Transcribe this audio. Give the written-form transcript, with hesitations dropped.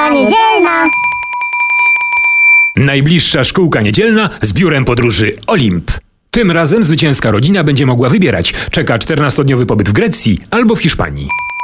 Szkółka niedzielna. Najbliższa szkółka niedzielna z biurem podróży Olimp. Tym razem zwycięska rodzina będzie mogła wybierać. Czeka 14-dniowy pobyt w Grecji albo w Hiszpanii.